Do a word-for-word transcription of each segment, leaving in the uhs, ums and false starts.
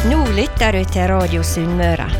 Nå lytter du til Radio Sunnmøre.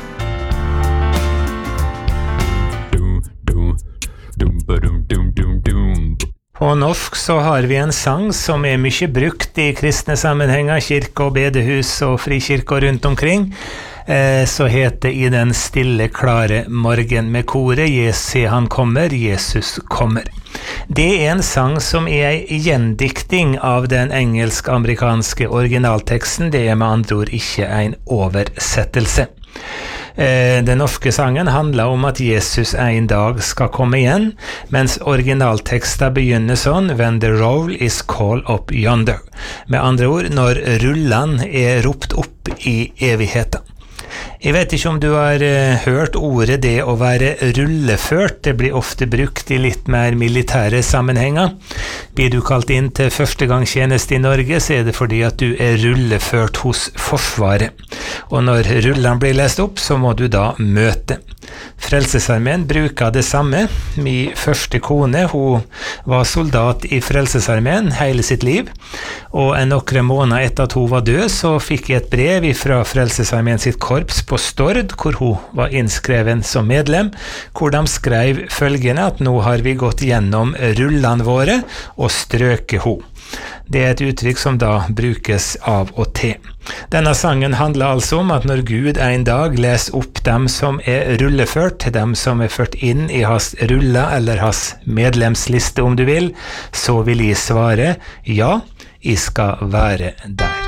På norsk så har vi en sang som er mye brukt i kristne sammenhenger, kirke og bedehus og frikirker rundt omkring. Eh, så heter I den stille, klare morgen med koret, «Se han kommer, Jesus kommer». Det er en sang som er en gjendikting av den engelsk-amerikanske originalteksten. Det er med andre ord ikke en oversettelse. Den norske sangen handler om at Jesus en dag skal komme igjen, mens originalteksten begynner sånn: «When the roll is called up yonder». Med andre ord, når rullene er ropt opp I evigheten. Jeg vet ikke om du har uh, hørt ordet det å være rulleført. Det blir ofte brukt I litt mer militære sammenhenger. Blir du kalt inn til førstegangstjeneste I Norge, så er det fordi at du er rulleført hos Forsvaret. Og når rullene blir lest opp, så må du da møte. Frelsesarmeen bruker det samme. Min første kone, hun var soldat I Frelsesarmeen hele sitt liv, og en nokre måneder etter at hun var død, så fikk jeg et brev fra Frelsesarmeen sitt korps på Stord, hvor hun var innskreven som medlem, hvor de skrev følgende at nå har vi gått gjennom rullene våre og strøket hun. Det er et uttrykk som da brukes av og til. Denne sangen handler altså om at når Gud en dag leser opp dem som er rulleført, til dem som er ført inn I hans rulla eller hans medlemsliste om du vil, så vil jeg svare, ja, jeg skal være der.